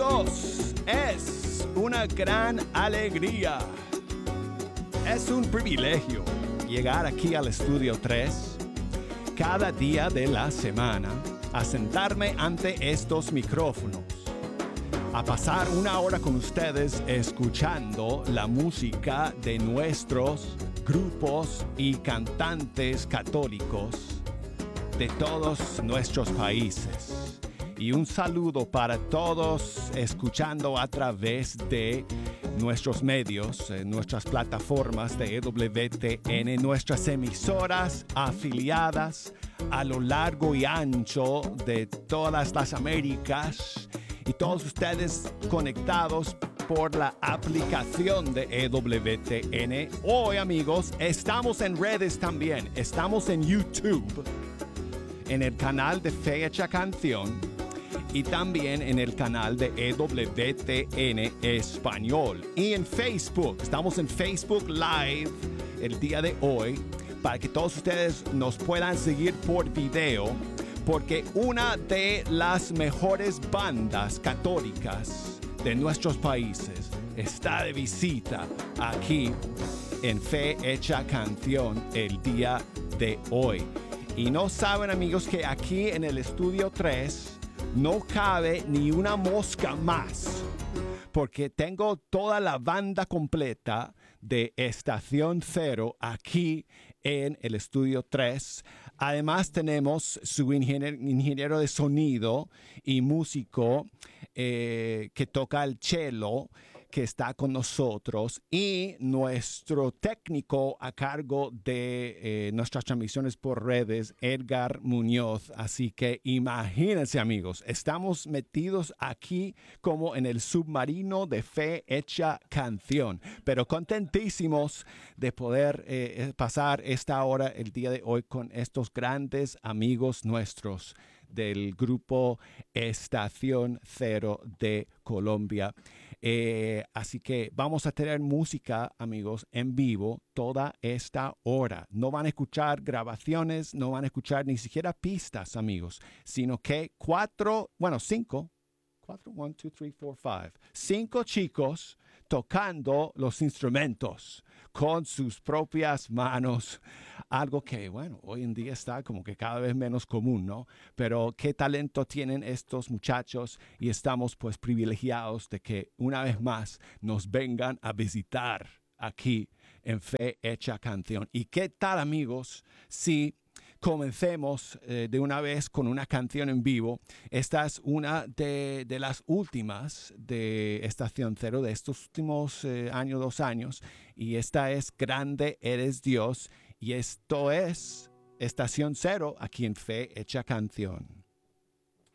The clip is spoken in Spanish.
amigos, es una gran alegría. Es un privilegio llegar aquí al Estudio 3 cada día de la semana a sentarme ante estos micrófonos, a pasar una hora con ustedes escuchando la música de nuestros grupos y cantantes católicos de todos nuestros países. Y un saludo para todos escuchando a través de nuestros medios, nuestras plataformas de EWTN, nuestras emisoras afiliadas a lo largo y ancho de todas las Américas y todos ustedes conectados por la aplicación de EWTN. Hoy, amigos, estamos en redes también. Estamos en YouTube, en el canal de Fe Hecha Canción, y también en el canal de EWTN Español. Y en Facebook, estamos en Facebook Live el día de hoy, para que todos ustedes nos puedan seguir por video, porque una de las mejores bandas católicas de nuestros países está de visita aquí en Fe Hecha Canción el día de hoy. Y no saben, amigos, que aquí en el Estudio 3 no cabe ni una mosca más, porque tengo toda la banda completa de Estación Cero aquí en el Estudio 3. Además tenemos su ingeniero de sonido y músico que toca el cello, que está con nosotros, y nuestro técnico a cargo de nuestras transmisiones por redes, Edgar Muñoz. Así que imagínense, amigos, estamos metidos aquí como en el submarino de Fe Hecha Canción, pero contentísimos de poder pasar esta hora el día de hoy con estos grandes amigos nuestros del grupo Estación Cero de Colombia. Así que vamos a tener música, amigos, en vivo toda esta hora. No van a escuchar grabaciones, no van a escuchar ni siquiera pistas, amigos, sino que cinco chicos tocando los instrumentos con sus propias manos, algo que, bueno, hoy en día está como que cada vez menos común, ¿no? Pero qué talento tienen estos muchachos, y estamos pues privilegiados de que una vez más nos vengan a visitar aquí en Fe Hecha Canción. ¿Y qué tal, amigos, si comencemos de una vez con una canción en vivo? Esta es una de las últimas de Estación Cero, de estos últimos 2 años. Y esta es Grande Eres Dios. Y esto es Estación Cero aquí en Fe Hecha Canción.